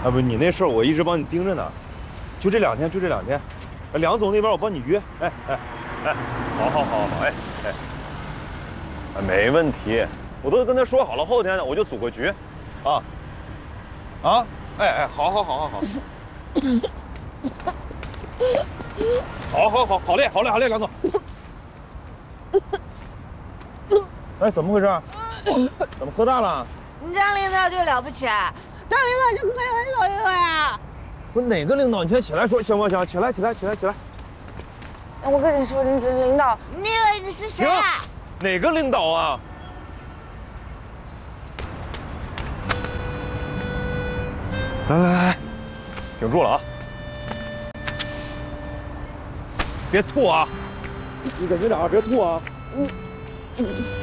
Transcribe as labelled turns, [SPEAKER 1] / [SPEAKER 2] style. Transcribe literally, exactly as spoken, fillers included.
[SPEAKER 1] 啊不，你那事儿我一直帮你盯着呢，就这两天，就这两天。梁总那边我帮你约。哎哎哎，好好好好，哎哎，没问题，我都跟他说好了，后天呢我就组个局，啊啊，哎哎，好好好好好。好，好，好，好嘞，好嘞，好嘞，梁总。哎，怎么回事？怎么喝大了？
[SPEAKER 2] 你当领导就了不起啊？当领导就可以为所欲为啊？
[SPEAKER 1] 不是哪个领导？你先起来说行不行？起来，起来，起来，起来。
[SPEAKER 2] 我跟你说，你这领导，你以为你是谁啊？
[SPEAKER 1] 哪个领导啊？来来来，挺住了啊！别吐啊！你可别点啊，别吐啊！嗯嗯。